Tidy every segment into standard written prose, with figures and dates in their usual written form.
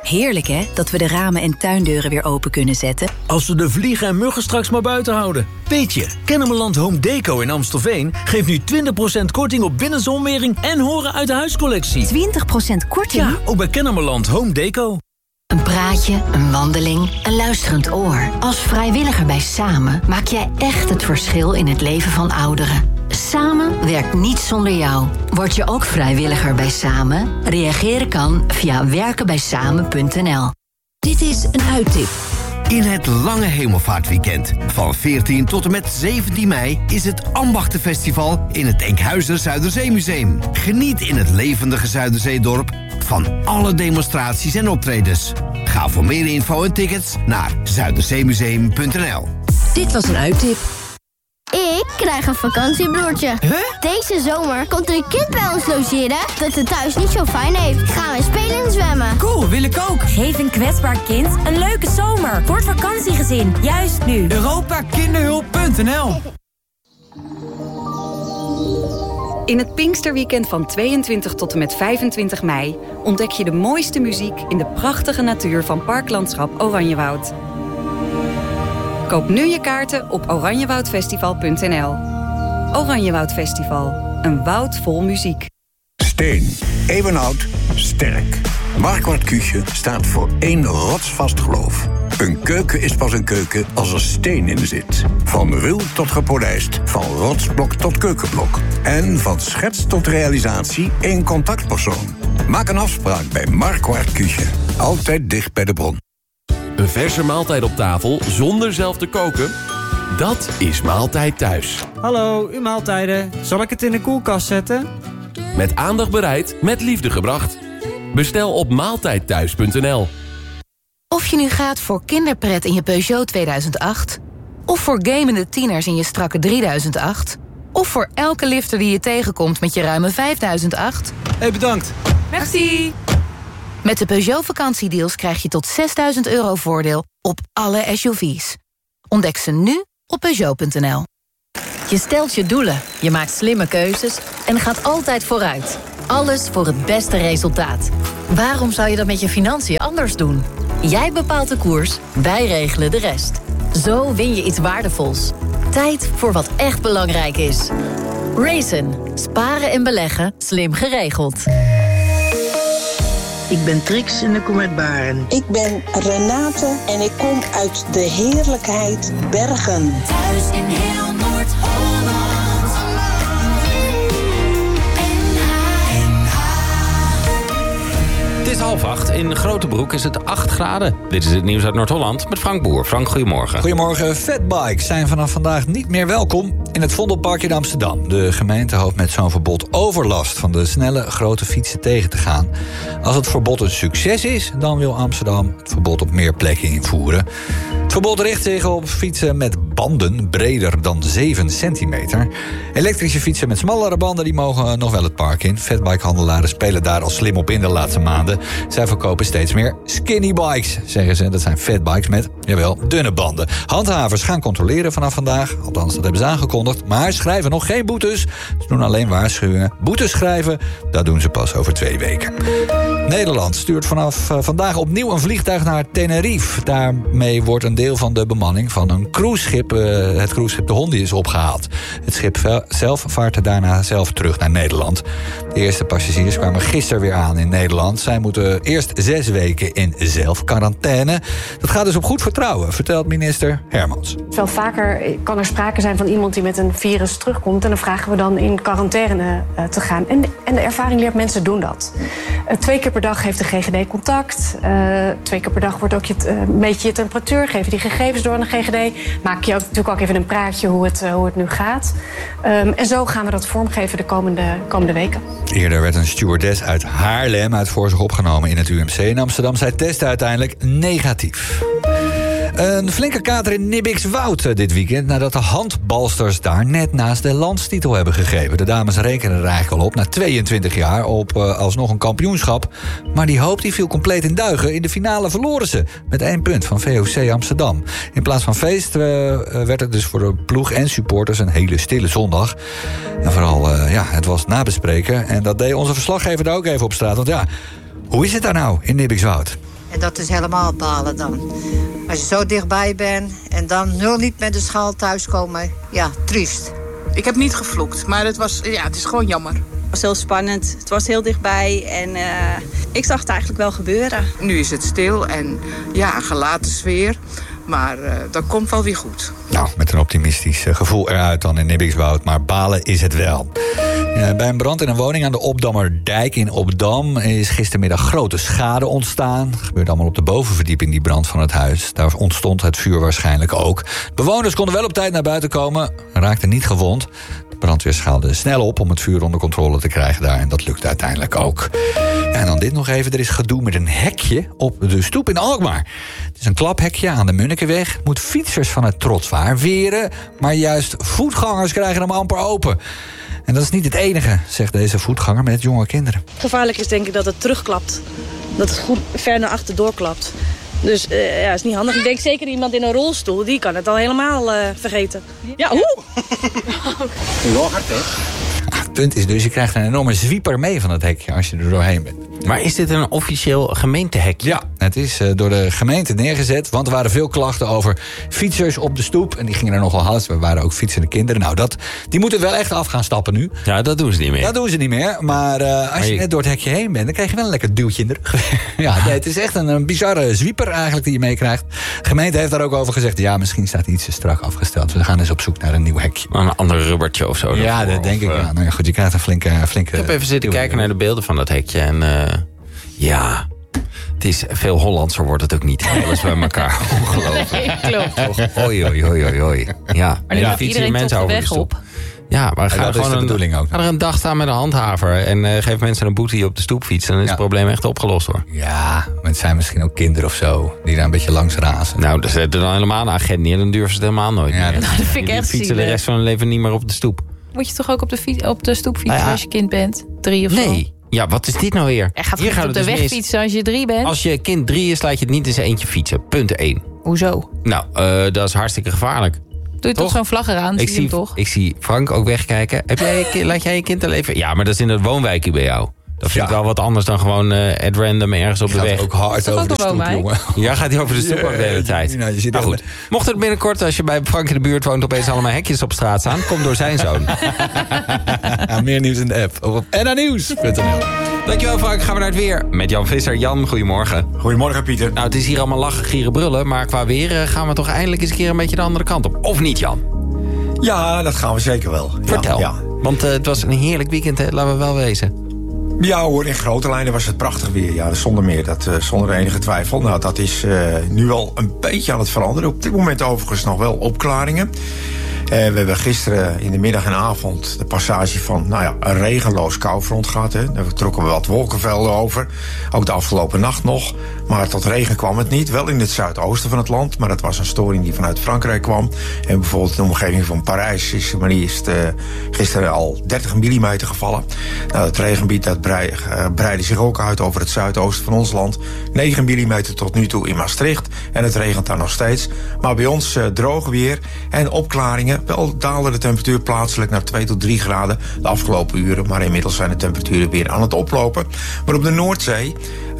Heerlijk hè, dat we de ramen en tuindeuren weer open kunnen zetten. Als we de vliegen en muggen straks maar buiten houden. Weet je, Kennemerland Home Deco in Amstelveen geeft nu 20% korting op binnenzonwering en horen uit de huiscollectie. 20% korting? Ja, ook bij Kennemerland Home Deco. Een praatje, een wandeling, een luisterend oor. Als vrijwilliger bij Samen maak jij echt het verschil in het leven van ouderen. Samen werkt niet zonder jou. Word je ook vrijwilliger bij Samen? Reageren kan via werkenbijsamen.nl. Dit is een uittip. In het lange hemelvaartweekend van 14 tot en met 17 mei... is het Ambachtenfestival in het Enkhuizer Zuiderzeemuseum. Geniet in het levendige Zuiderzeedorp van alle demonstraties en optredens. Ga voor meer info en tickets naar zuiderzeemuseum.nl. Dit was een uittip. Ik krijg een vakantiebroertje. Huh? Deze zomer komt er een kind bij ons logeren dat het thuis niet zo fijn heeft. Gaan we spelen en zwemmen. Cool, wil ik ook. Geef een kwetsbaar kind een leuke zomer. Voor het vakantiegezin, juist nu. Europakinderhulp.nl. In het Pinksterweekend van 22 tot en met 25 mei... ontdek je de mooiste muziek in de prachtige natuur van Parklandschap Oranjewoud. Koop nu je kaarten op oranjewoudfestival.nl. Oranjewoud Festival, een woud vol muziek. Steen, eeuwenoud, sterk. Marquardt Küche staat voor één rotsvast geloof. Een keuken is pas een keuken als er steen in zit. Van ruw tot gepolijst, van rotsblok tot keukenblok. En van schets tot realisatie één contactpersoon. Maak een afspraak bij Marquardt Küche. Altijd dicht bij de bron. Een verse maaltijd op tafel zonder zelf te koken? Dat is Maaltijd Thuis. Hallo, uw maaltijden. Zal ik het in de koelkast zetten? Met aandacht bereid, met liefde gebracht. Bestel op maaltijdthuis.nl. Of je nu gaat voor kinderpret in je Peugeot 2008... of voor gamende tieners in je strakke 3008... of voor elke lifter die je tegenkomt met je ruime 5008... Hey, bedankt. Merci. Met de Peugeot vakantiedeals krijg je tot €6.000 voordeel op alle SUV's. Ontdek ze nu op Peugeot.nl. Je stelt je doelen, je maakt slimme keuzes en gaat altijd vooruit. Alles voor het beste resultaat. Waarom zou je dat met je financiën anders doen? Jij bepaalt de koers, wij regelen de rest. Zo win je iets waardevols. Tijd voor wat echt belangrijk is. Raisin. Sparen en beleggen, slim geregeld. Ik ben Trix en ik kom uit Baren. Ik ben Renate en ik kom uit de heerlijkheid Bergen. Thuis in heel Noord-Holland. Het is 7:30. In Grotebroek is het 8 graden. Dit is het nieuws uit Noord-Holland met Frank Boer. Frank, goedemorgen. Goedemorgen. Fatbikes zijn vanaf vandaag niet meer welkom in het Vondelpark in Amsterdam. De gemeente hoopt met zo'n verbod overlast van de snelle grote fietsen tegen te gaan. Als het verbod een succes is, dan wil Amsterdam het verbod op meer plekken invoeren. Het verbod richt zich op fietsen met banden breder dan 7 centimeter. Elektrische fietsen met smallere banden die mogen nog wel het park in. Fatbike-handelaren spelen daar al slim op in de laatste maanden. Zij verkopen steeds meer skinny bikes, zeggen ze. Dat zijn fatbikes met, jawel, dunne banden. Handhavers gaan controleren vanaf vandaag. Althans, dat hebben ze aangekondigd. Maar schrijven nog geen boetes. Ze doen alleen waarschuwingen. Boetes schrijven, dat doen ze pas over 2 weken. Nederland stuurt vanaf vandaag opnieuw een vliegtuig naar Tenerife. Daarmee wordt een deel van de bemanning van een cruiseschip, het cruiseschip de Hondi, is opgehaald. Het schip zelf vaart daarna zelf terug naar Nederland. De eerste passagiers kwamen gisteren weer aan in Nederland. Zij moeten eerst 6 weken in zelfquarantaine. Dat gaat dus op goed vertrouwen, vertelt minister Hermans. Wel vaker kan er sprake zijn van iemand die met een virus terugkomt. En dan vragen we dan in quarantaine te gaan. En de ervaring leert, mensen doen dat. 2 keer per dag heeft de GGD contact. 2 keer per dag wordt ook meet je temperatuur. Geef je die gegevens door aan de GGD. Maak je ook natuurlijk ook even een praatje hoe het nu gaat. En zo gaan we dat vormgeven de komende weken. Eerder werd een stewardess uit Haarlem uit voorzorg opgenomen in het UMC in Amsterdam. Zij testte uiteindelijk negatief. Een flinke kater in Nibbikswoud dit weekend nadat de handbalsters daar net naast de landstitel hebben gegeven. De dames rekenen er eigenlijk al op, na 22 jaar, op alsnog een kampioenschap. Maar die hoop die viel compleet in duigen. In de finale verloren ze met 1 punt van VOC Amsterdam. In plaats van feest werd het dus voor de ploeg en supporters een hele stille zondag. En vooral, het was nabespreken. En dat deed onze verslaggever daar ook even op straat. Want ja, hoe is het daar nou in Nibbikswoud? En dat is helemaal balen dan. Als je zo dichtbij bent en dan niet met de schaal thuiskomen, ja, triest. Ik heb niet gevloekt, maar het is gewoon jammer. Het was heel spannend, het was heel dichtbij en ik zag het eigenlijk wel gebeuren. Nu is het stil en ja, een gelaten sfeer, maar dat komt wel weer goed. Nou, met een optimistisch gevoel eruit dan in Nibbikswoud, maar balen is het wel. Bij een brand in een woning aan de Obdammerdijk in Obdam is gistermiddag grote schade ontstaan. Het gebeurde allemaal op de bovenverdieping, die brand van het huis. Daar ontstond het vuur waarschijnlijk ook. Bewoners konden wel op tijd naar buiten komen, raakten niet gewond. De brandweer schaalde snel op om het vuur onder controle te krijgen daar. En dat lukte uiteindelijk ook. En dan dit nog even. Er is gedoe met een hekje op de stoep in Alkmaar. Het is een klaphekje aan de Munnikenweg. Moet fietsers van het trottoir weren. Maar juist voetgangers krijgen hem amper open. En dat is niet het enige, zegt deze voetganger met jonge kinderen. Gevaarlijk is denk ik dat het terugklapt. Dat het goed ver naar achter doorklapt. Dus ja, is niet handig. Ik denk zeker iemand in een rolstoel, die kan het al helemaal vergeten. Ja, hoe? Heel hard, hè? Het punt is dus, je krijgt een enorme zwieper mee van het hekje als je er doorheen bent. Maar is dit een officieel gemeentehekje? Ja, het is door de gemeente neergezet. Want er waren veel klachten over fietsers op de stoep. En die gingen er nogal hard. Er waren ook fietsende kinderen. Nou, die moeten wel echt af gaan stappen nu. Ja, dat doen ze niet meer. Dat doen ze niet meer. Maar als je net door het hekje heen bent, dan krijg je wel een lekker duwtje in de rug. Ja, nee, het is echt een bizarre zwieper eigenlijk die je meekrijgt. De gemeente heeft daar ook over gezegd. Ja, misschien staat hij iets te strak afgesteld. We gaan eens op zoek naar een nieuw hekje. Een ander rubbertje of zo. Ja, dat denk ik. Ja. Nou ja, goed, je krijgt een flinke... Ik heb even zitten kijken naar de beelden van dat hekje. En ja, het is veel Hollandser wordt het ook niet. Alles bij elkaar. Ongelooflijk. Nee, klopt. Oei. Ja, maar nu gaat iedereen tot de weg op. Ja, maar ga gewoon de bedoeling ook. Ga er een dag staan met een handhaver en geef mensen een boete die op de stoep fietsen. Dan is het probleem echt opgelost, hoor. Ja, maar het zijn misschien ook kinderen of zo die daar een beetje langs razen. Nou, dan zetten dan helemaal een agent neer, dan durven ze het helemaal nooit meer. Dat vind ik echt fietsen de rest van hun leven niet meer op de stoep. Moet je toch ook op de stoep fietsen als je kind bent? 3 of zo? Nee. Ja, wat is dit nou weer? Er gaat niet op de weg fietsen als je 3 bent. Als je kind 3 is, laat je het niet in zijn eentje fietsen. Punt 1. Hoezo? Nou, dat is hartstikke gevaarlijk. Doe je toch zo'n vlag eraan? Ik zie Frank ook wegkijken. Laat jij je kind al even... Ja, maar dat is in het woonwijkje bij jou. Dat vind ik wel wat anders dan gewoon at random ergens op de weg. Ook hard over de stoep, jongen. Ja, gaat hij over de stoep ook de hele tijd. Nou, maar goed, mocht er binnenkort, als je bij Frank in de buurt woont, opeens allemaal hekjes op straat staan, komt door zijn zoon. Meer nieuws in de app. Of op NAnieuws.nl. Dankjewel Frank, gaan we naar het weer. Met Jan Visser. Jan, goedemorgen. Goedemorgen Pieter. Nou, het is hier allemaal lachen, gieren, brullen, maar qua weer gaan we toch eindelijk eens een keer een beetje de andere kant op. Of niet, Jan? Ja, dat gaan we zeker wel. Vertel. Ja. Want het was een heerlijk weekend, hè? Laten we wel wezen. Ja hoor, in grote lijnen was het prachtig weer. Ja, zonder meer, zonder enige twijfel. Nou, dat is nu wel een beetje aan het veranderen. Op dit moment overigens nog wel opklaringen. We hebben gisteren in de middag en avond de passage van een regenloos koufront gehad. Hè. Daar trokken we wat wolkenvelden over. Ook de afgelopen nacht nog. Maar tot regen kwam het niet. Wel in het zuidoosten van het land. Maar dat was een storing die vanuit Frankrijk kwam. En bijvoorbeeld in de omgeving van Parijs is gisteren al 30 mm gevallen. Nou, het regengebied dat breidde zich ook uit over het zuidoosten van ons land. 9 mm tot nu toe in Maastricht. En het regent daar nog steeds. Maar bij ons droog weer en opklaringen. Wel daalde de temperatuur plaatselijk naar 2 tot 3 graden de afgelopen uren. Maar inmiddels zijn de temperaturen weer aan het oplopen. Maar op de Noordzee,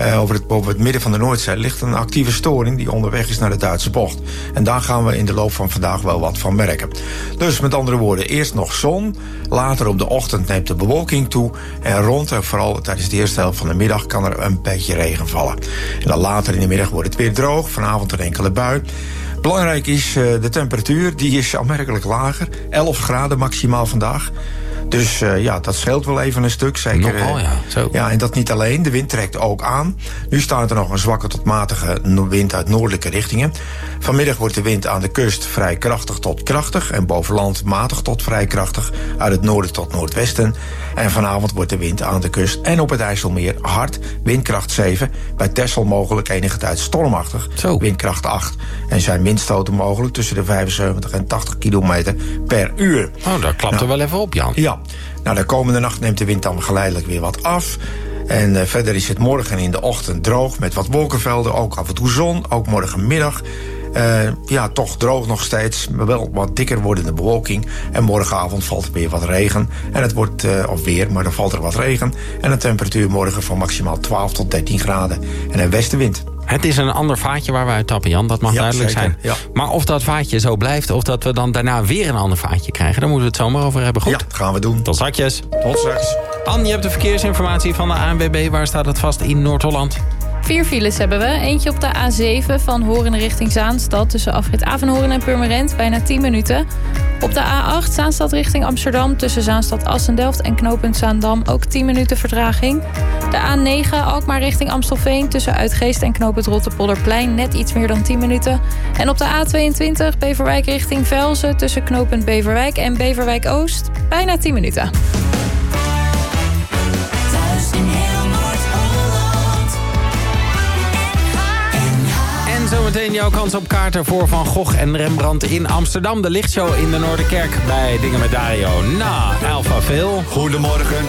over het midden van de Noordzee, ligt een actieve storing die onderweg is naar de Duitse bocht. En daar gaan we in de loop van vandaag wel wat van merken. Dus met andere woorden, eerst nog zon. Later op de ochtend neemt de bewolking toe. En rond en vooral tijdens de eerste helft van de middag kan er een beetje regen vallen. En dan later in de middag wordt het weer droog. Vanavond een enkele bui. Belangrijk is de temperatuur, die is aanmerkelijk lager. 11 graden maximaal vandaag. Dus dat scheelt wel even een stuk. Zeker, nogal, ja. Zo. Ja, en dat niet alleen. De wind trekt ook aan. Nu staat er nog een zwakke tot matige wind uit noordelijke richtingen. Vanmiddag wordt de wind aan de kust vrij krachtig tot krachtig. En boven land matig tot vrij krachtig. Uit het noorden tot noordwesten. En vanavond wordt de wind aan de kust en op het IJsselmeer hard. Windkracht 7. Bij Texel mogelijk enige tijd stormachtig. Zo. Windkracht 8. En zijn windstoten mogelijk tussen de 75 en 80 kilometer per uur. Oh, daar klapt er wel even op, Jan. Ja. Nou, de komende nacht neemt de wind dan geleidelijk weer wat af. En verder is het morgen in de ochtend droog met wat wolkenvelden. Ook af en toe zon, ook morgenmiddag. Toch droog nog steeds, maar wel wat dikker wordende bewolking. En morgenavond valt er weer wat regen. En het wordt, maar dan valt er wat regen. En een temperatuur morgen van maximaal 12 tot 13 graden. En een westenwind. Het is een ander vaatje waar we uit tappen, Jan. Dat mag duidelijk zeker. zijn. Ja. Maar of dat vaatje zo blijft... of dat we dan daarna weer een ander vaatje krijgen... daar moeten we het zomaar over hebben. Goed? Ja, dat gaan we doen. Tot straks. Tot straks. Anne, je hebt de verkeersinformatie van de ANWB. Waar staat het vast in Noord-Holland? 4 files hebben we. Eentje op de A7 van Horen richting Zaanstad... tussen afrit Avenhoorn en Purmerend, bijna 10 minuten. Op de A8 Zaanstad richting Amsterdam... tussen Zaanstad-Assendelft en knooppunt Zaandam... ook 10 minuten vertraging. De A9 Alkmaar richting Amstelveen... tussen Uitgeest en knooppunt Rotterpolderplein... net iets meer dan 10 minuten. En op de A22 Beverwijk richting Velzen... tussen knooppunt Beverwijk en Beverwijk-Oost... bijna 10 minuten. Zometeen jouw kans op kaarten voor Van Gogh en Rembrandt in Amsterdam. De lichtshow in de Noorderkerk bij Dingen met Dario. Na Alpha Phil. Goedemorgen.